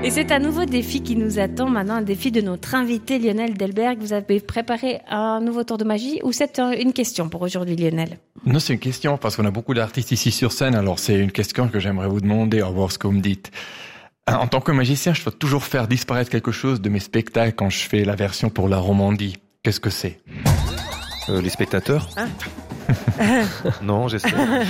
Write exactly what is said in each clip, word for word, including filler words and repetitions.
Et c'est un nouveau défi qui nous attend maintenant, un défi de notre invité Lionel Delberg. Vous avez préparé un nouveau tour de magie ou c'est une question pour aujourd'hui, Lionel? Non, c'est une question parce qu'on a beaucoup d'artistes ici sur scène, alors c'est une question que j'aimerais vous demander, à voir ce que vous me dites. En tant que magicien, je dois toujours faire disparaître quelque chose de mes spectacles quand je fais la version pour la Romandie. Qu'est-ce que c'est? euh, Les spectateurs ah. Non, j'espère.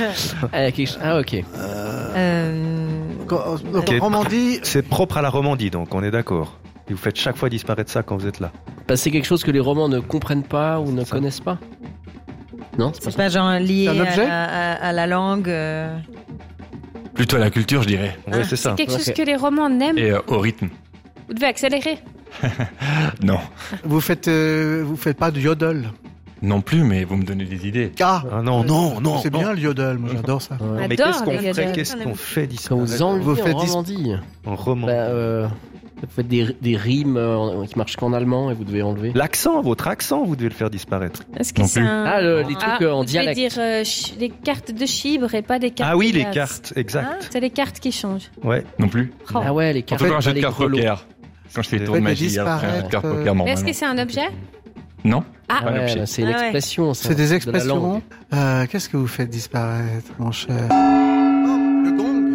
Ah, ok. Euh... euh... Donc, okay. Romandie... C'est propre à la Romandie, donc on est d'accord. Et vous faites chaque fois disparaître ça quand vous êtes là. Bah, c'est quelque chose que les Romans ne comprennent pas ou ne ça. connaissent pas. Non, c'est, c'est pas, pas genre lié à la, à, à la langue euh... Plutôt à la culture, je dirais. Ah, ouais, c'est ça. C'est quelque okay. chose que les Romans n'aiment. Et euh, au rythme. Vous devez accélérer. Non. Vous faites, euh, vous faites pas de yodel? Non plus, mais vous me donnez des idées. Ah, ah non, non, non. C'est non. bien le yodel, moi j'adore ça. Ouais. Mais qu'est-ce qu'on fait, qu'est-ce qu'on fait disparaître? Quand vous enlevez vous faites en Romandie. En Romandie. Bah, euh, vous faites des, des rimes euh, qui marchent qu'en allemand et vous devez enlever. L'accent, votre accent, vous devez le faire disparaître. Est-ce que non c'est un... Ah, le, les trucs ah, euh, en dialecte. Je vais dire euh, ch- les cartes de chibre et pas des cartes. Ah oui, de les cartes, exact. Ah, c'est les cartes qui changent. Ouais. Non plus. Oh. Ah ouais, les cartes. En fait, quand j'ai de carte poker. Quand je fais le tour de magie, après, de carte poker normalement. Mais est-ce que c'est un objet? Non. Ah ouais, bah, c'est une ah expression. Ouais. C'est des expressions. De euh, qu'est-ce que vous faites disparaître, mon cher? Oh, le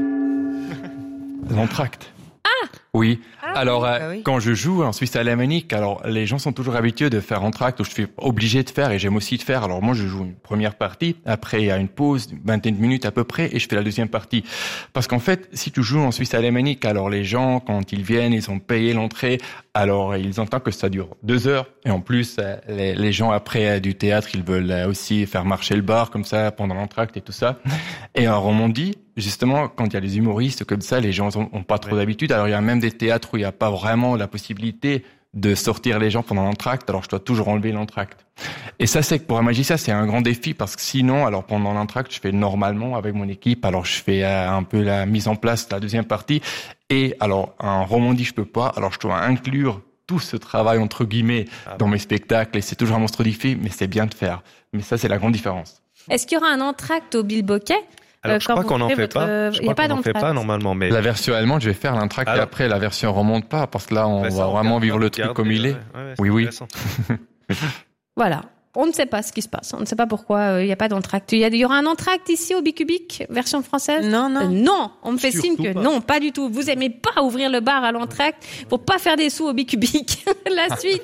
gong. L'entracte. Ah. Oui. Ah, alors, oui, euh, bah oui. quand je joue en Suisse alémanique, alors les gens sont toujours habitués de faire entracte, ou je suis obligé de faire, et j'aime aussi de faire. Alors moi, je joue une première partie, après il y a une pause, une vingtaine de minutes à peu près, et je fais la deuxième partie. Parce qu'en fait, si tu joues en Suisse alémanique, alors les gens, quand ils viennent, ils ont payé l'entrée, alors ils entendent que ça dure deux heures, et en plus, les, les gens après du théâtre, ils veulent aussi faire marcher le bar comme ça pendant l'entracte et tout ça. Et en Romandie, justement, quand il y a les humoristes comme ça, les gens ont pas trop d'habitude. Alors il y a même des théâtres où il n'y a pas vraiment la possibilité de sortir les gens pendant l'entracte, alors je dois toujours enlever l'entracte. Et ça, c'est que pour un magicien, c'est un grand défi parce que sinon, alors pendant l'entracte, je fais normalement avec mon équipe, alors je fais euh, un peu la mise en place de la deuxième partie. Et alors, en Romandie, je peux pas, alors je dois inclure tout ce travail, entre guillemets, ah dans bon. mes spectacles. Et c'est toujours un monstre défi, mais c'est bien de faire. Mais ça, c'est la grande différence. Est-ce qu'il y aura un entracte au Bilboquet? Alors, euh, je crois qu'on n'en fait pas. Euh, je crois qu'on n'en fait pas normalement, mais la version allemande, je vais faire l'entracte et après la version remonte pas parce que là, on bah, va on vraiment vivre le truc regarde, comme il est. Ouais, ouais, oui, oui. Voilà. On ne sait pas ce qui se passe. On ne sait pas pourquoi il euh, n'y a pas d'entracte. Il y, a, il y aura un entracte ici au Bicubic, version française? Non, non. Euh, non, on me fait Surtout signe que pas. non, pas du tout. Vous aimez pas ouvrir le bar à l'entracte pour pas faire des sous au Bicubic. La suite.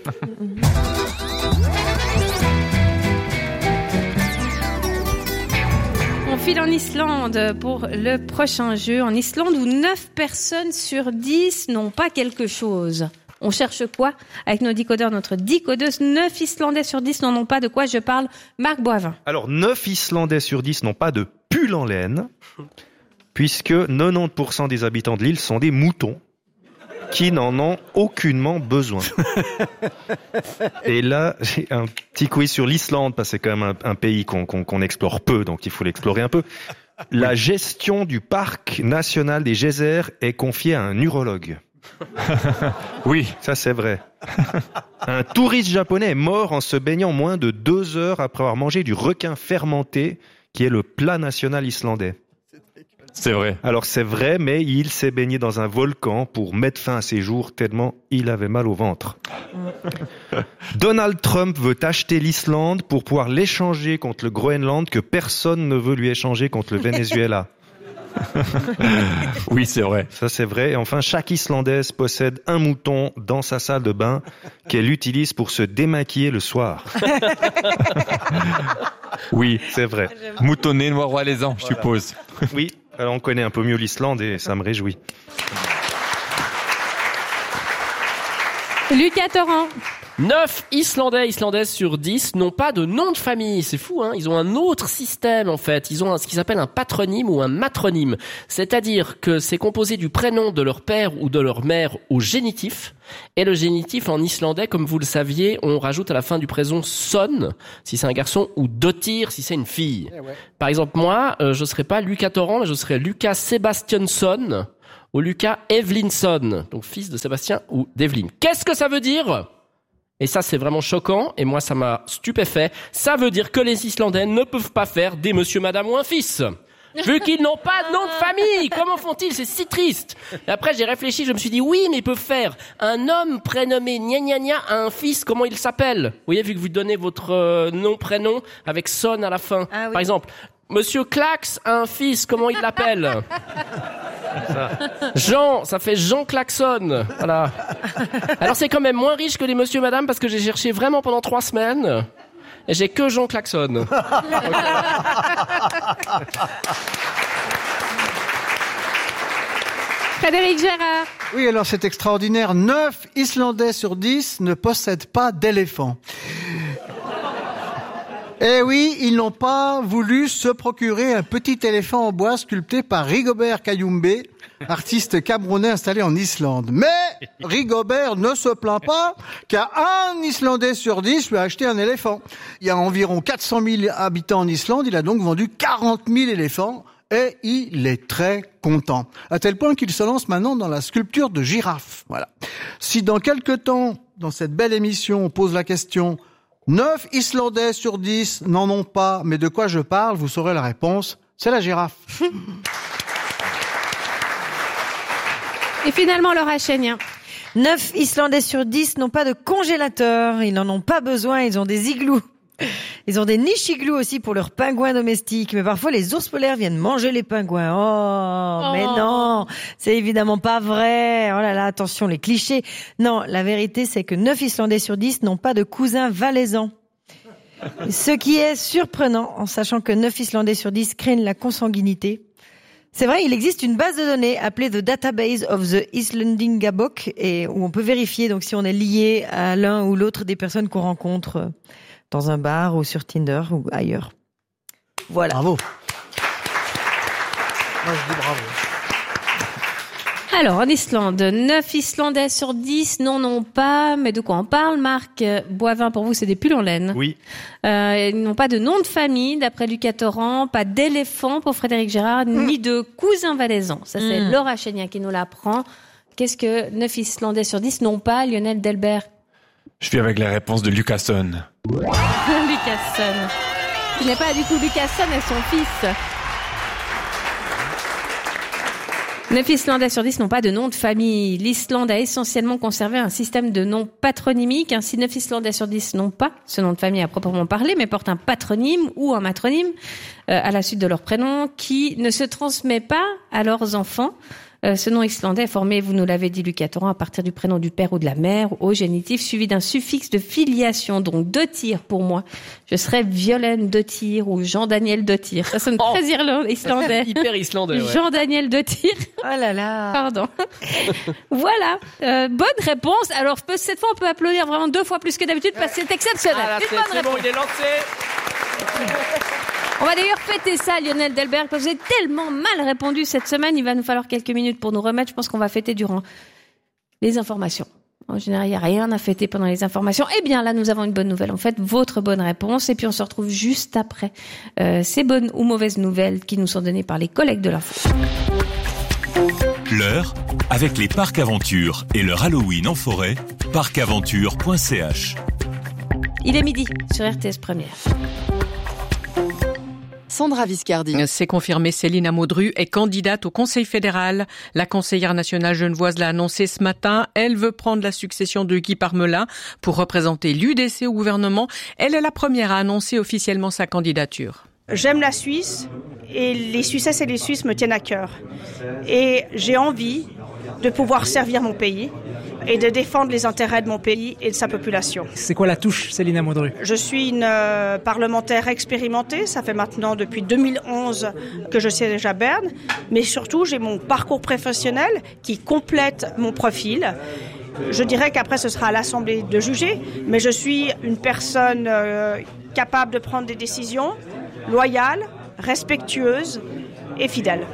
On file en Islande pour le prochain jeu. En Islande où neuf personnes sur dix n'ont pas quelque chose. On cherche quoi? Avec nos décodeurs, notre décodeuse, neuf Islandais sur dix n'en ont pas. De quoi je parle? Marc Boivin. Alors, neuf Islandais sur dix n'ont pas de pull en laine, puisque quatre-vingt-dix pour cent des habitants de l'île sont des moutons qui n'en ont aucunement besoin. Et là, j'ai un petit quiz sur l'Islande, parce que c'est quand même un, un pays qu'on, qu'on, qu'on explore peu, donc il faut l'explorer un peu. La gestion du parc national des geysers est confiée à un urologue. Oui, ça c'est vrai. Un touriste japonais est mort en se baignant moins de deux heures après avoir mangé du requin fermenté, qui est le plat national islandais. C'est vrai. Alors c'est vrai, mais il s'est baigné dans un volcan pour mettre fin à ses jours tellement il avait mal au ventre. Donald Trump veut acheter l'Islande pour pouvoir l'échanger contre le Groenland que personne ne veut lui échanger contre le Venezuela. Oui, c'est vrai. Ça, c'est vrai. Et enfin, chaque Islandaise possède un mouton dans sa salle de bain qu'elle utilise pour se démaquiller le soir. Oui, c'est vrai. Moutonné, noir roi les ans, je voilà. suppose. Oui, alors on connaît un peu mieux l'Islande et ça me réjouit. Lucas Torrent. neuf Islandais, Islandaises sur dix n'ont pas de nom de famille. C'est fou, hein. Ils ont un autre système, en fait. Ils ont un, ce qu'ils appellent un patronyme ou un matronyme. C'est-à-dire que c'est composé du prénom de leur père ou de leur mère au génitif. Et le génitif, en islandais, comme vous le saviez, on rajoute à la fin du présent son, si c'est un garçon, ou dotir, si c'est une fille. Eh ouais. Par exemple, moi, euh, je serais pas Lucas Torrent, mais je serais Lucas Sebastiansson ou Lucas Evelinson, donc fils de Sébastien ou d'Eveline. Qu'est-ce que ça veut dire ? Et ça, c'est vraiment choquant, et moi, ça m'a stupéfait. Ça veut dire que les Islandais ne peuvent pas faire des monsieur, madame ou un fils. vu qu'ils n'ont pas de nom de famille. Comment font-ils? C'est si triste. Et après, j'ai réfléchi, je me suis dit, oui, mais ils peuvent faire un homme prénommé gna gna gna à un fils, comment il s'appelle? Vous voyez, vu que vous donnez votre euh, nom, prénom, avec son à la fin. Ah, oui. Par exemple, Monsieur Clax a un fils, comment il l'appelle? Ça. Jean, ça fait Jean Klaxon. Voilà. Alors c'est quand même moins riche que les monsieur madame parce que j'ai cherché vraiment pendant trois semaines et j'ai que Jean Klaxon. Frédéric Gérard. Oui, alors c'est extraordinaire. neuf Islandais sur dix ne possèdent pas d'éléphant. Eh oui, ils n'ont pas voulu se procurer un petit éléphant en bois sculpté par Rigobert Kayumbe, artiste camerounais installé en Islande. Mais Rigobert ne se plaint pas qu'un Islandais sur dix lui a acheté un éléphant. Il y a environ quatre cent mille habitants en Islande, il a donc vendu quarante mille éléphants et il est très content. À tel point qu'il se lance maintenant dans la sculpture de girafes. Voilà. Si dans quelque temps, dans cette belle émission, on pose la question neuf Islandais sur dix n'en ont pas, mais de quoi je parle? Vous saurez la réponse. C'est la girafe. Et finalement, Laura Chénien. neuf Islandais sur dix n'ont pas de congélateur. Ils n'en ont pas besoin. Ils ont des igloos. Ils ont des niches igloos aussi pour leurs pingouins domestiques. Mais parfois, les ours polaires viennent manger les pingouins. Oh, oh. Mais non, c'est évidemment pas vrai. Oh là là, attention, les clichés. Non, la vérité, c'est que neuf Islandais sur dix n'ont pas de cousins valaisans. Ce qui est surprenant, en sachant que neuf Islandais sur dix craignent la consanguinité. C'est vrai, il existe une base de données appelée The Database of the Islandingabok et où on peut vérifier donc si on est lié à l'un ou l'autre des personnes qu'on rencontre dans un bar ou sur Tinder ou ailleurs. Voilà. Bravo. Moi, je dis bravo. Alors, en Islande, neuf Islandais sur dix n'en ont pas. Mais de quoi on parle, Marc Boivin? Pour vous, c'est des pulls en laine. Oui. Euh, ils n'ont pas de nom de famille, d'après Lucas Torrent, pas d'éléphant pour Frédéric Gérard, mmh. ni de cousin valaisans. Ça, c'est mmh. Laura Chénien qui nous l'apprend. Qu'est-ce que neuf Islandais sur dix n'ont pas, Lionel Delbert? Je suis avec les réponses de Lucasson. Lucasson. Ce n'est pas du tout Lucasson et son fils. neuf Islandais sur dix n'ont pas de nom de famille. L'Islande a essentiellement conservé un système de noms patronymiques. Ainsi, neuf Islandais sur dix n'ont pas ce nom de famille à proprement parler, mais portent un patronyme ou un matronyme euh, à la suite de leur prénom qui ne se transmet pas à leurs enfants. Euh, ce nom islandais est formé, vous nous l'avez dit, Lucas Torrent, à partir du prénom du père ou de la mère, au génitif, suivi d'un suffixe de filiation. Donc, Dottir, pour moi. Je serais Violaine Dottir ou Jean-Daniel Dottir. Ça sonne oh. très islandais. Hyper islandais, ouais. Jean-Daniel Dottir. Oh là là. Pardon. Voilà. Euh, bonne réponse. Alors, cette fois, on peut applaudir vraiment deux fois plus que d'habitude parce que c'est exceptionnel. Ah là, c'est, c'est bon, il est lancé. On va d'ailleurs fêter ça, Lionel Delbert, parce que vous avez tellement mal répondu cette semaine. Il va nous falloir quelques minutes pour nous remettre. Je pense qu'on va fêter durant les informations. En général, il n'y a rien à fêter pendant les informations. Eh bien, là, nous avons une bonne nouvelle. En fait, votre bonne réponse. Et puis, on se retrouve juste après euh, ces bonnes ou mauvaises nouvelles qui nous sont données par les collègues de l'info. L'heure, avec les parcs Aventure et leur Halloween en forêt, parc aventure point c h. Il est midi sur R T S Première. Sandra Viscardi. C'est confirmé, Céline Amodru est candidate au Conseil fédéral. La conseillère nationale genevoise l'a annoncé ce matin. Elle veut prendre la succession de Guy Parmelin pour représenter l'U D C au gouvernement. Elle est la première à annoncer officiellement sa candidature. J'aime la Suisse et les Suissesses et les Suisses me tiennent à cœur. Et j'ai envie de pouvoir servir mon pays et de défendre les intérêts de mon pays et de sa population. C'est quoi la touche, Céline Amodru? Je suis une euh, parlementaire expérimentée, ça fait maintenant depuis deux mille onze que je siège à Berne, mais surtout j'ai mon parcours professionnel qui complète mon profil. Je dirais qu'après ce sera à l'Assemblée de juger, mais je suis une personne euh, capable de prendre des décisions, loyale, respectueuse et fidèle.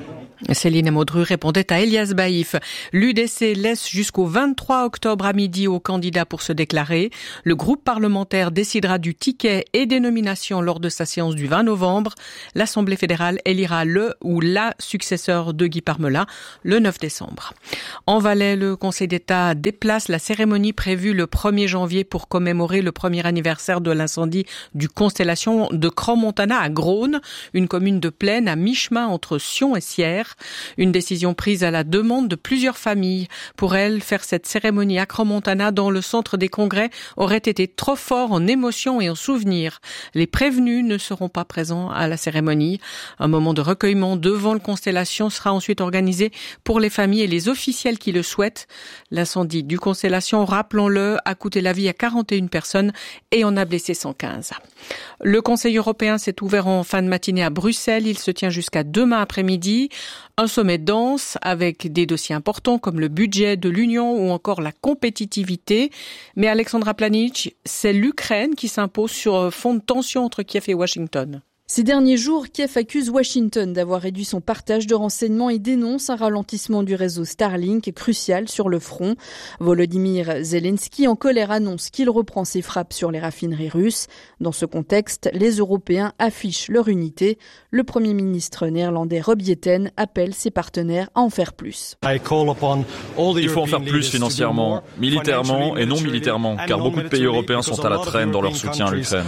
Céline Maudru répondait à Elias Baïf. L'U D C laisse jusqu'au vingt-trois octobre à midi aux candidats pour se déclarer. Le groupe parlementaire décidera du ticket et des nominations lors de sa séance du vingt novembre. L'Assemblée fédérale élira le ou la successeur de Guy Parmelin le neuf décembre. En Valais, le Conseil d'État déplace la cérémonie prévue le premier janvier pour commémorer le premier anniversaire de l'incendie du Constellation de Crans-Montana à Grosne, une commune de plaine à mi-chemin entre Sion et Sierre. Une décision prise à la demande de plusieurs familles. Pour elles, faire cette cérémonie à Crans-Montana dans le centre des congrès aurait été trop fort en émotion et en souvenir. Les prévenus ne seront pas présents à la cérémonie. Un moment de recueillement devant le Constellation sera ensuite organisé pour les familles et les officiels qui le souhaitent. L'incendie du Constellation, rappelons-le, a coûté la vie à quarante et une personnes et en a blessé cent quinze. Le Conseil européen s'est ouvert en fin de matinée à Bruxelles. Il se tient jusqu'à demain après-midi. Un sommet dense avec des dossiers importants comme le budget de l'Union ou encore la compétitivité. Mais Alexandra Planic, c'est l'Ukraine qui s'impose sur fond de tension entre Kiev et Washington. Ces derniers jours, Kiev accuse Washington d'avoir réduit son partage de renseignements et dénonce un ralentissement du réseau Starlink crucial sur le front. Volodymyr Zelensky, en colère, annonce qu'il reprend ses frappes sur les raffineries russes. Dans ce contexte, les Européens affichent leur unité. Le Premier ministre néerlandais Rob Jetten appelle ses partenaires à en faire plus. Il faut en faire plus financièrement, militairement et non militairement, car beaucoup de pays européens sont à la traîne dans leur soutien à l'Ukraine.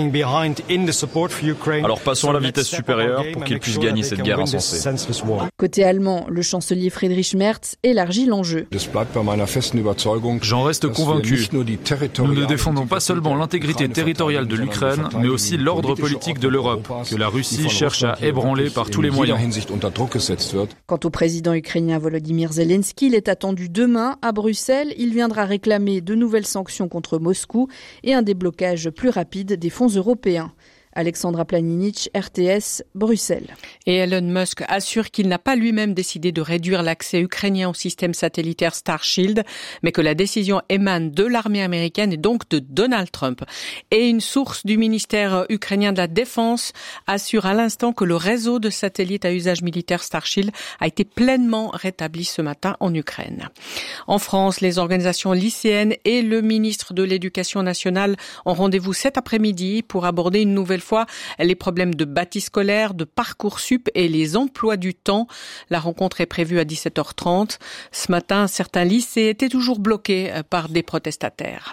Alors passons à la vitesse supérieure pour qu'ils puissent gagner cette guerre insensée. Côté allemand, le chancelier Friedrich Merz élargit l'enjeu. J'en reste convaincu. Nous ne défendons pas seulement l'intégrité territoriale de l'Ukraine, mais aussi l'ordre politique de l'Europe, que la Russie cherche à ébranler par tous les moyens. Quant au président ukrainien Volodymyr Zelensky, il est attendu demain à Bruxelles. Il viendra réclamer de nouvelles sanctions contre Moscou et un déblocage plus rapide des fonds européens. Alexandra Planinic, R T S, Bruxelles. Et Elon Musk assure qu'il n'a pas lui-même décidé de réduire l'accès ukrainien au système satellitaire Starshield, mais que la décision émane de l'armée américaine et donc de Donald Trump. Et une source du ministère ukrainien de la Défense assure à l'instant que le réseau de satellites à usage militaire Starshield a été pleinement rétabli ce matin en Ukraine. En France, les organisations lycéennes et le ministre de l'Éducation nationale ont rendez-vous cet après-midi pour aborder une nouvelle fois les problèmes de bâti scolaire, de Parcoursup et les emplois du temps. La rencontre est prévue à dix-sept heures trente. Ce matin, certains lycées étaient toujours bloqués par des protestataires.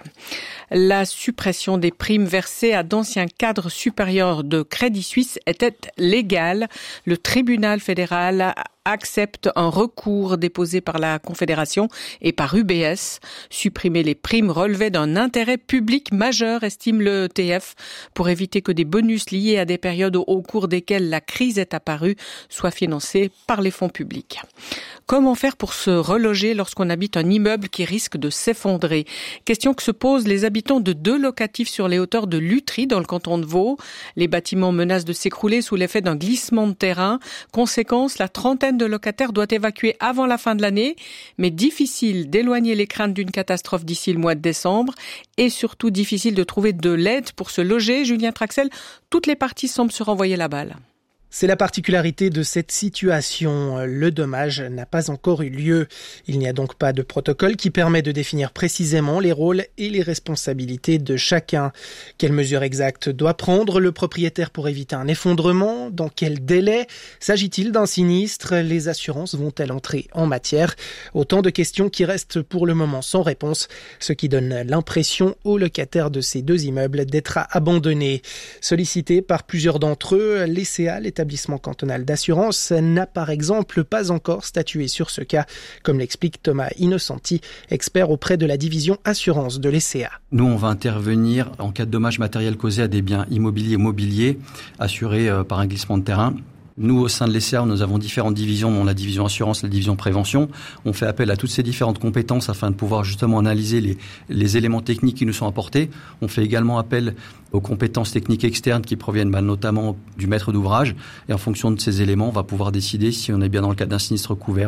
La suppression des primes versées à d'anciens cadres supérieurs de Crédit Suisse était légale. Le tribunal fédéral accepte un recours déposé par la Confédération et par U B S. Supprimer les primes relevait d'un intérêt public majeur, estime le T F, pour éviter que des bonus liés à des périodes au cours desquelles la crise est apparue soient financés par les fonds publics. Comment faire pour se reloger lorsqu'on habite un immeuble qui risque de s'effondrer? Question que se posent les habitants de deux locatifs sur les hauteurs de Lutry, dans le canton de Vaud. Les bâtiments menacent de s'écrouler sous l'effet d'un glissement de terrain. Conséquence, la trentaine de locataires doit évacuer avant la fin de l'année, mais difficile d'éloigner les craintes d'une catastrophe d'ici le mois de décembre et surtout difficile de trouver de l'aide pour se loger. Julien Traxel, toutes les parties semblent se renvoyer la balle. C'est la particularité de cette situation. Le dommage n'a pas encore eu lieu. Il n'y a donc pas de protocole qui permet de définir précisément les rôles et les responsabilités de chacun. Quelles mesures exactes doit prendre le propriétaire pour éviter un effondrement? Dans quel délai? S'agit-il d'un sinistre? Les assurances vont-elles entrer en matière? Autant de questions qui restent pour le moment sans réponse, ce qui donne l'impression aux locataires de ces deux immeubles d'être abandonnés. Sollicités par plusieurs d'entre eux, l'E C A, l'établissement cantonal d'assurance, n'a par exemple pas encore statué sur ce cas, comme l'explique Thomas Innocenti, expert auprès de la division assurance de l'E C A. Nous, on va intervenir en cas de dommages matériels causés à des biens immobiliers et mobiliers assurés par un glissement de terrain. Nous, au sein de l'E C A, nous avons différentes divisions, dont la division assurance, la division prévention. On fait appel à toutes ces différentes compétences afin de pouvoir justement analyser les, les éléments techniques qui nous sont apportés. On fait également appel aux compétences techniques externes qui proviennent bah, notamment du maître d'ouvrage. Et en fonction de ces éléments, on va pouvoir décider si on est bien dans le cadre d'un sinistre couvert ou pas.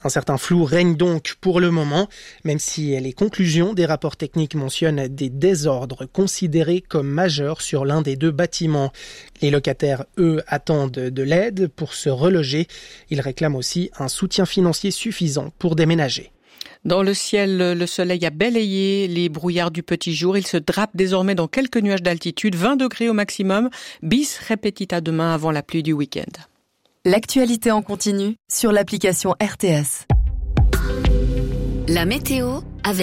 Un certain flou règne donc pour le moment, même si les conclusions des rapports techniques mentionnent des désordres considérés comme majeurs sur l'un des deux bâtiments. Les locataires, eux, attendent de l'aide pour se reloger. Ils réclament aussi un soutien financier suffisant pour déménager. Dans le ciel, le soleil a balayé les brouillards du petit jour. Il se drape désormais dans quelques nuages d'altitude, vingt degrés au maximum. Bis repetita demain avant la pluie du week-end. L'actualité en continu sur l'application R T S. La météo avec